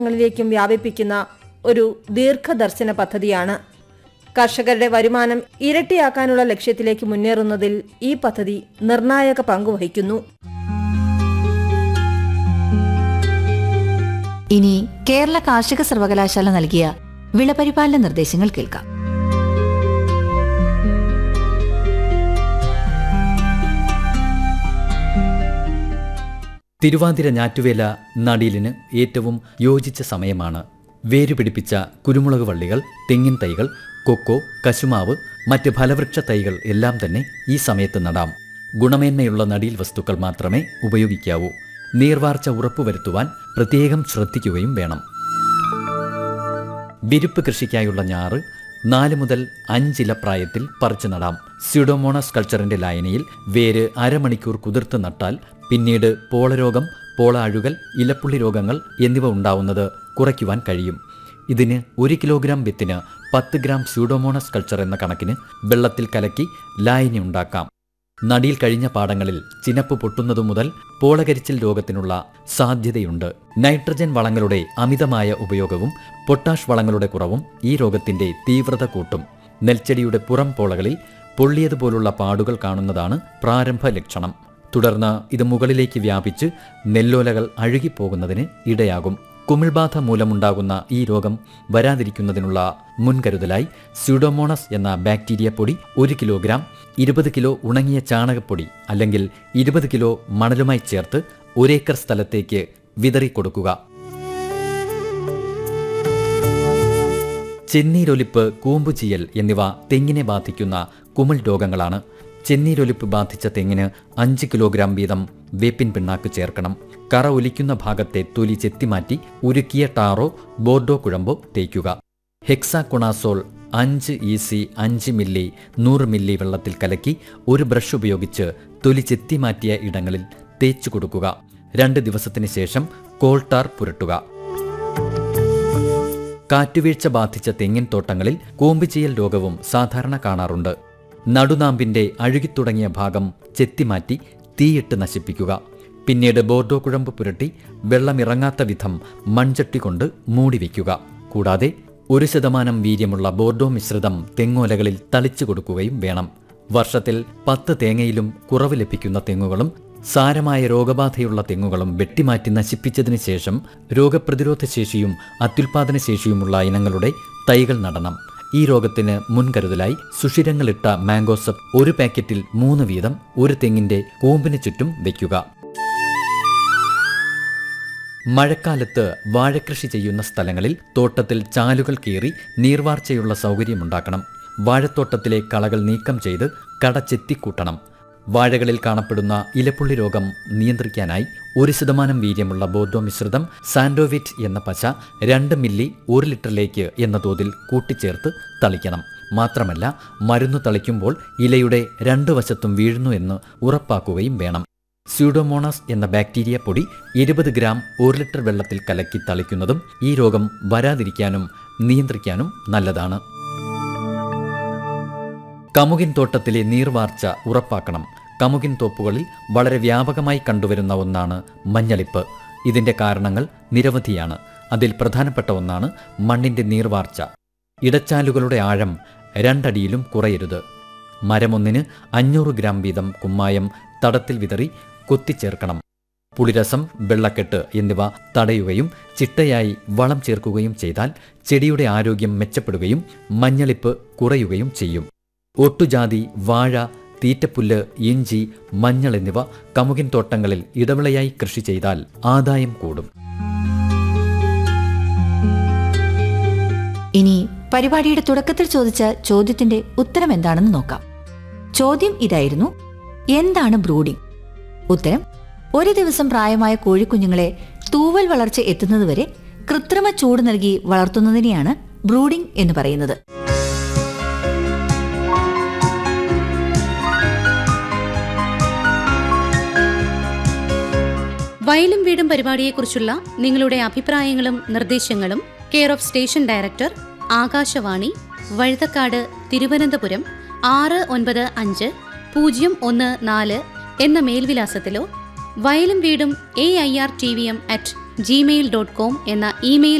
ങ്ങളിലേക്കും വ്യാപിപ്പിക്കുന്ന ഒരു ദീർഘദർശന പദ്ധതിയാണ്. കർഷകരുടെ വരുമാനം ഇരട്ടിയാക്കാനുള്ള ലക്ഷ്യത്തിലേക്ക് മുന്നേറുന്നതിൽ ഈ പദ്ധതി നിർണായക പങ്കുവഹിക്കുന്നു. ഇനി കേരള കാർഷിക സർവകലാശാല നൽകിയ വിളപരിപാലന നിർദ്ദേശങ്ങൾ കേൾക്കാം. തിരുവാതിര ഞാറ്റുവേല നടീലിന് ഏറ്റവും യോജിച്ച സമയമാണ്. വേരുപിടിപ്പിച്ച കുരുമുളക് വള്ളികൾ, തെങ്ങിൻ തൈകൾ, കൊക്കോ, കശുമാവ്, മറ്റ് ഫലവൃക്ഷ തൈകൾ എല്ലാം തന്നെ ഈ സമയത്ത് നടാം. ഗുണമേന്മയുള്ള നടീൽ വസ്തുക്കൾ മാത്രമേ ഉപയോഗിക്കാവൂ. നീർവാർച്ച ഉറപ്പുവരുത്തുവാൻ പ്രത്യേകം ശ്രദ്ധിക്കുകയും വേണം. വിരിപ്പ് കൃഷിക്കായുള്ള ഞാറ് 4 മുതൽ 5 ഇല പ്രായത്തിൽ പറിച്ചു നടാം. സ്യൂഡോമോണസ് കൾച്ചറിന്റെ ലായനിയിൽ വേര് അരമണിക്കൂർ കുതിർത്ത് നട്ടാൽ പിന്നീട് പോളരോഗം, പോള അഴുകൽ, ഇലപ്പുള്ളി രോഗങ്ങൾ എന്നിവ ഉണ്ടാവുന്നത് കുറയ്ക്കുവാൻ കഴിയും. ഇതിന് 1 കിലോഗ്രാം വിത്തിന് 10 ഗ്രാം സ്യൂഡോമോണസ് കൾച്ചർ എന്ന കണക്കിന് വെള്ളത്തിൽ കലക്കി ലായനി ഉണ്ടാക്കാം. നടിയിൽ കഴിഞ്ഞ പാടങ്ങളിൽ ചിനപ്പ് പൊട്ടുന്നതു മുതൽ പോളകരിച്ചിൽ രോഗത്തിനുള്ള സാധ്യതയുണ്ട്. നൈട്രജൻ വളങ്ങളുടെ അമിതമായ ഉപയോഗവും പൊട്ടാഷ് വളങ്ങളുടെ കുറവും ഈ രോഗത്തിന്റെ തീവ്രത കൂട്ടും. നെൽച്ചെടിയുടെ പുറം പോളകളിൽ പൊള്ളിയതുപോലുള്ള പാടുകൾ കാണുന്നതാണ് പ്രാരംഭ ലക്ഷണം. തുടർന്ന് ഇത് മുകളിലേക്ക് വ്യാപിച്ച് നെല്ലോലകൾ അഴുകിപ്പോകുന്നതിന് ഇടയാകും. കുമിൾബാധ മൂലമുണ്ടാകുന്ന ഈ രോഗം വരാതിരിക്കുന്നതിനുള്ള മുൻകരുതലായി സ്യൂഡോമോണസ് എന്ന ബാക്ടീരിയ പൊടി 1 കിലോഗ്രാം 20 കിലോ ഉണങ്ങിയ ചാണകപ്പൊടി അല്ലെങ്കിൽ 20 കിലോ മണലുമായി ചേർത്ത് 1 ഏക്കർ സ്ഥലത്തേക്ക് വിതറിക്കൊടുക്കുക. ചെന്നീരൊലിപ്പ്, കൂമ്പുചീയൽ എന്നിവ തെങ്ങിനെ ബാധിക്കുന്ന കുമിൾ രോഗങ്ങളാണ്. ചെന്നീരൊലിപ്പ് ബാധിച്ച തെങ്ങിന് 5 കിലോഗ്രാം വീതം വേപ്പിൻ പിണ്ണാക്ക് ചേർക്കണം. കറ ഒലിക്കുന്ന ഭാഗത്തെ തൊലി ചെത്തിമാറ്റി ഉരുക്കിയ ടാറോ ബോർഡോ കുഴമ്പോ തേക്കുക. ഹെക്സാകൊണാസോൾ 5 EC 5 മില്ലി 100 മില്ലി വെള്ളത്തിൽ കലക്കി ഒരു ബ്രഷ് ഉപയോഗിച്ച് തൊലി ചെത്തിമാറ്റിയ ഇടങ്ങളിൽ തേച്ചു കൊടുക്കുക. 2 ദിവസത്തിന് ശേഷം കോൾട്ടാർ പുരട്ടുക. കാറ്റുവീഴ്ച ബാധിച്ച തെങ്ങിൻ തോട്ടങ്ങളിൽ കൂമ്പുചീയൽ രോഗവും സാധാരണ കാണാറുണ്ട്. നടുനാമ്പിന്റെ അഴുകിത്തുടങ്ങിയ ഭാഗം ചെത്തിമാറ്റി തീയിട്ട് നശിപ്പിക്കുക. പിന്നീട് ബോർഡോ കുഴമ്പ് പുരട്ടി വെള്ളമിറങ്ങാത്ത വിധം മൺചട്ടി കൊണ്ട് മൂടിവെക്കുക. കൂടാതെ 1% വീര്യമുള്ള ബോർഡോ മിശ്രിതം തെങ്ങോലകളിൽ തളിച്ചു കൊടുക്കുകയും വേണം. വർഷത്തിൽ 10 തേങ്ങയിലും കുറവ് ലഭിക്കുന്ന തെങ്ങുകളും സാരമായ രോഗബാധയുള്ള തെങ്ങുകളും വെട്ടിമാറ്റി നശിപ്പിച്ചതിന് ശേഷം രോഗപ്രതിരോധ ശേഷിയും അത്യുൽപാദന ശേഷിയുമുള്ള ഇനങ്ങളുടെ തൈകൾ നടണം. ഈ രോഗത്തിന് മുൻകരുതലായി സുഷിരങ്ങളിട്ട മാംഗോസപ്പ് 1 പാക്കറ്റിൽ 3 വീതം ഒരു തെങ്ങിന്റെ കൂമ്പിന് ചുറ്റും വയ്ക്കുക. മഴക്കാലത്ത് വാഴക്കൃഷി ചെയ്യുന്ന സ്ഥലങ്ങളിൽ തോട്ടത്തിൽ ചാലുകൾ കീറി നീർവാർച്ചയുള്ള സൗകര്യമുണ്ടാക്കണം. വാഴത്തോട്ടത്തിലെ കളകൾ നീക്കം ചെയ്ത് കട ചെത്തിക്കൂട്ടണം. വാഴകളിൽ കാണപ്പെടുന്ന ഇലപ്പുള്ളി രോഗം നിയന്ത്രിക്കാനായി 1% വീര്യമുള്ള ബോർഡോ മിശ്രിതം സാൻഡോവിറ്റ് എന്ന പശ 2 മില്ലി 1 ലിറ്ററിലേക്ക് എന്ന തോതിൽ കൂട്ടിച്ചേർത്ത് തളിക്കണം. മാത്രമല്ല, മരുന്ന് തളിക്കുമ്പോൾ ഇലയുടെ 2 വശത്തും വീഴുന്നു എന്ന് ഉറപ്പാക്കുകയും വേണം. സ്യൂഡോമോണസ് എന്ന ബാക്ടീരിയ പൊടി 20 ഗ്രാം 1 ലിറ്റർ വെള്ളത്തിൽ കലക്കി തളിക്കുന്നതും ഈ രോഗം വരാതിരിക്കാനും നിയന്ത്രിക്കാനും നല്ലതാണ്. കമുകിൻ തോട്ടത്തിലെ നീർവാർച്ച ഉറപ്പാക്കണം. കമുകിൻ തോപ്പുകളിൽ വളരെ വ്യാപകമായി കണ്ടുവരുന്ന ഒന്നാണ് മഞ്ഞളിപ്പ്. ഇതിന്റെ കാരണങ്ങൾ നിരവധിയാണ്. അതിൽ പ്രധാനപ്പെട്ട ഒന്നാണ് മണ്ണിന്റെ നീർവാർച്ച. ഇടച്ചാലുകളുടെ ആഴം 2 അടിയിലും കുറയരുത്. മരമൊന്നിന് 500 ഗ്രാം വീതം കുമ്മായം തടത്തിൽ വിതറി കൊത്തിച്ചേർക്കണം. പുളിരസം, വെള്ളക്കെട്ട് എന്നിവ തടയുകയും ചിട്ടയായി വളം ചേർക്കുകയും ചെയ്താൽ ചെടിയുടെ ആരോഗ്യം മെച്ചപ്പെടുകയും മഞ്ഞളിപ്പ് കുറയുകയും ചെയ്യും. ഒട്ടുജാതി, വാഴ, തീറ്റപ്പുല്ല്, ഇഞ്ചി, മഞ്ഞൾ എന്നിവ കമുകിൻ തോട്ടങ്ങളിൽ ഇടവിളയായി കൃഷി ചെയ്താൽ ആദായം കൂടും. ഇനി പരിപാടിയുടെ തുടക്കത്തിൽ ചോദിച്ച ചോദ്യത്തിന്റെ ഉത്തരം എന്താണെന്ന് നോക്കാം. ചോദ്യം ഇതായിരുന്നു: എന്താണ് ബ്രൂഡിംഗ്? ഉത്തരം: 1 ദിവസം പ്രായമായ കോഴിക്കുഞ്ഞുങ്ങളെ തൂവൽ വളർച്ച എത്തുന്നതുവരെ കൃത്രിമ ചൂട് നൽകി വളർത്തുന്നതിനെയാണ് ബ്രൂഡിംഗ് എന്ന് പറയുന്നത്. വയലും വീടും പരിപാടിയെക്കുറിച്ചുള്ള നിങ്ങളുടെ അഭിപ്രായങ്ങളും നിർദ്ദേശങ്ങളും care of station director, Akashvani, Vazhuthacaud, Thiruvananthapuram 695014 എന്ന മേൽവിലാസത്തിലോ വയലും വീടും AIRTVM@ gmail.com എന്ന ഇമെയിൽ